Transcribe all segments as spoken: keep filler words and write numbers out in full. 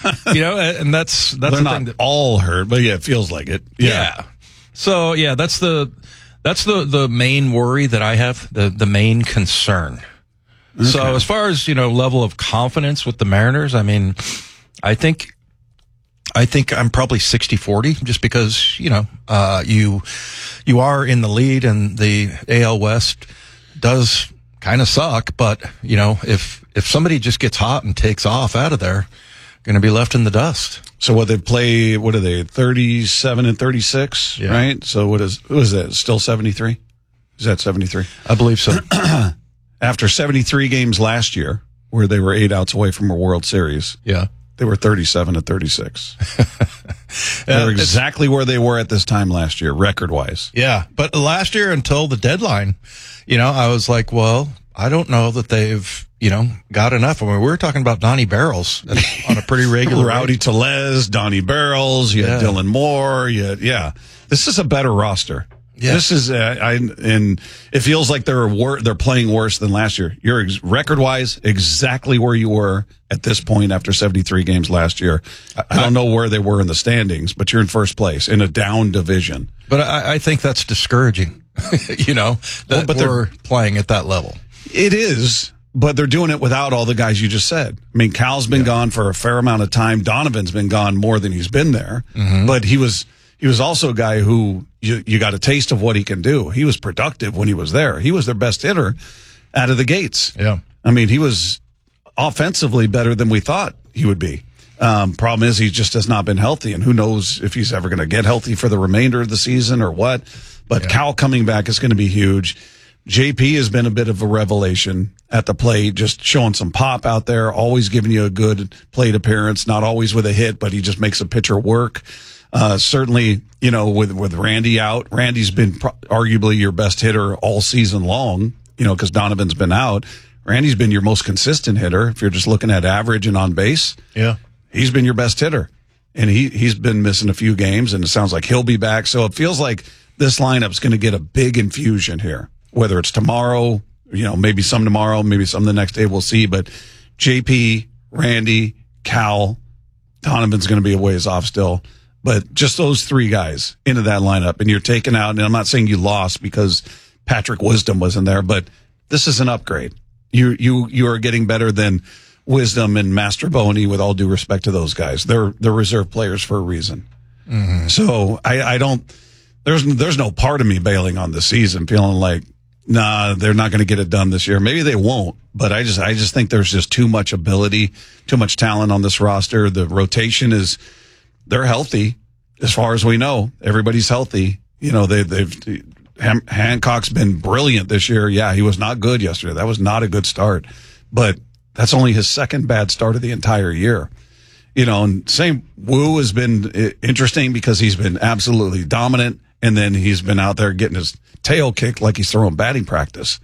you know, and that's that's They're the not thing that, all hurt, but yeah, it feels like it. Yeah. yeah. So yeah, that's the that's the the main worry that I have, the the main concern. Okay. So as far as, you know, level of confidence with the Mariners, I mean, I think I think I'm probably sixty forty, just because, you know, uh, you you are in the lead and the A L West does kind of suck. But, you know, if if somebody just gets hot and takes off out of there, going to be left in the dust. So what they play, what are they, thirty-seven and thirty-six, yeah. right? So what is, what is that, still seventy-three? Is that seventy-three? I believe so. After seventy-three games last year, where they were eight outs away from a World Series. Yeah. They were thirty-seven and thirty-six. They're exactly where they were at this time last year, record-wise. Yeah, but last year until the deadline, you know, I was like, well, I don't know that they've, you know, got enough. I mean, we were talking about Donnie Barrels on a pretty regular Rowdy rate. Tellez, Donnie Barrels, you had Yeah. Dylan Moore, you had, yeah. This is a better roster. Yeah. This is, uh, I, and it feels like they're wor- they're playing worse than last year. You're ex- record-wise exactly where you were at this point after seventy-three games last year. I, I don't know where they were in the standings, but you're in first place in a down division. But I, I think that's discouraging, you know, that Well, but they're- we're playing at that level. It is, but they're doing it without all the guys you just said. I mean, Cal's been yeah. gone for a fair amount of time. Donovan's been gone more than he's been there, mm-hmm. but he was he was also a guy who you, you got a taste of what he can do. He was productive when he was there. He was their best hitter out of the gates. Yeah, I mean, he was offensively better than we thought he would be. Um, problem is he just has not been healthy, and who knows if he's ever going to get healthy for the remainder of the season or what. But yeah. Cal coming back is going to be huge. J P has been a bit of a revelation at the plate, just showing some pop out there, always giving you a good plate appearance, not always with a hit, but he just makes a pitcher work. Uh, certainly, you know, with, with Randy out, Randy's been pro- arguably your best hitter all season long, you know, because Donovan's been out. Randy's been your most consistent hitter. If you're just looking at average and on base, yeah, he's been your best hitter. And he, he's been missing a few games, and it sounds like he'll be back. So it feels like this lineup's going to get a big infusion here. Whether it's tomorrow, you know, maybe some tomorrow, maybe some the next day, we'll see. But J P, Randy, Cal, Donovan's going to be a ways off still. But just those three guys into that lineup, and you're taking out, and I'm not saying you lost because Patrick Wisdom wasn't there, but this is an upgrade. You you you are getting better than Wisdom and Mastroboni, with all due respect to those guys. They're they're reserve players for a reason. Mm-hmm. So I, I don't. There's there's no part of me bailing on the season, feeling like, nah, they're not going to get it done this year. Maybe they won't, but I just I just think there's just too much ability, too much talent on this roster. The rotation is, they're healthy as far as we know. Everybody's healthy. You know, they they've Han- Hancock's been brilliant this year. Yeah, he was not good yesterday. That was not a good start, but that's only his second bad start of the entire year. You know, and same Wu has been interesting because he's been absolutely dominant. And then he's been out there getting his tail kicked like he's throwing batting practice.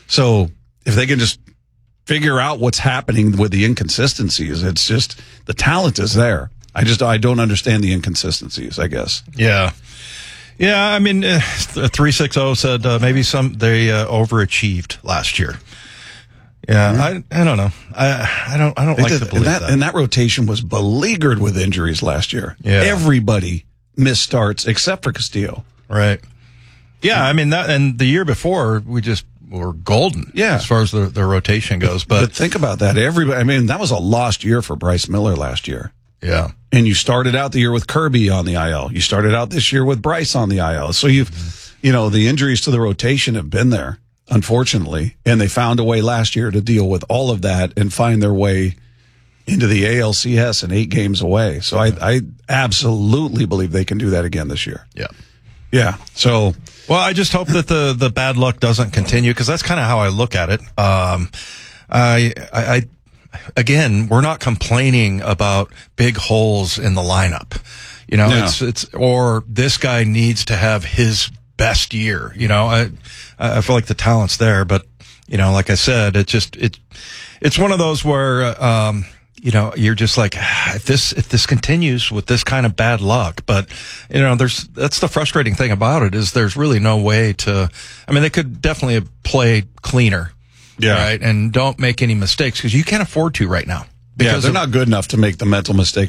So if they can just figure out what's happening with the inconsistencies, it's just the talent is there. I just I don't understand the inconsistencies, I guess. Yeah. Yeah, I mean, uh, three sixty said uh, maybe some they uh, overachieved last year. Yeah, mm-hmm. I I don't know. I I don't I don't they like did, to believe and that, that. And that rotation was beleaguered with injuries last year. Yeah. Everybody missed starts except for Castillo. Right. Yeah, I mean that, and the year before we just were golden. Yeah. As far as the, the rotation goes, but, but think about that. Everybody. I mean, that was a lost year for Bryce Miller last year. Yeah. And you started out the year with Kirby on the I L. You started out this year with Bryce on the I L. So you've, mm-hmm. you know, the injuries to the rotation have been there, unfortunately, and they found a way last year to deal with all of that and find their way into the A L C S and eight games away. So I, I absolutely believe they can do that again this year. Yeah. Yeah. So, well, I just hope that the, the bad luck doesn't continue, because that's kind of how I look at it. Um, I, I, I, again, we're not complaining about big holes in the lineup. You know, no. it's, it's, or this guy needs to have his best year. You know, I, I feel like the talent's there, but, you know, like I said, it just, it, it's one of those where, um, you know, you're just like, ah, if this, if this continues with this kind of bad luck, but, you know, there's, that's the frustrating thing about it, is there's really no way to, I mean, they could definitely play cleaner. Yeah. Right. And don't make any mistakes, because you can't afford to right now. Yeah, they're of, not good enough to make the mental mistake